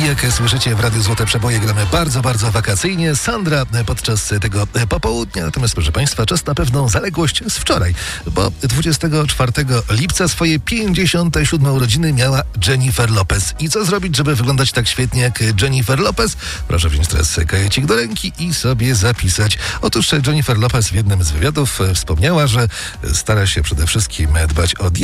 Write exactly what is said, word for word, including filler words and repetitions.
Jak słyszycie, w Radiu Złote Przeboje gramy bardzo, bardzo wakacyjnie. Sandra podczas tego popołudnia. Natomiast, proszę Państwa, czas na pewną zaległość z wczoraj, bo dwudziestego czwartego lipca swoje pięćdziesiąte siódme urodziny miała Jennifer Lopez. I co zrobić, żeby wyglądać tak świetnie jak Jennifer Lopez? Proszę wziąć teraz kajecik do ręki i sobie zapisać. Otóż Jennifer Lopez w jednym z wywiadów wspomniała, że stara się przede wszystkim dbać o dietę.